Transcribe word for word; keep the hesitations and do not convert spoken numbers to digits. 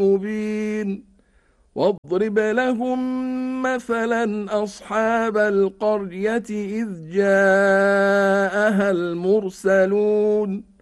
مبين واضرب لهم مثلا أصحاب القرية إذ جاءها المرسلون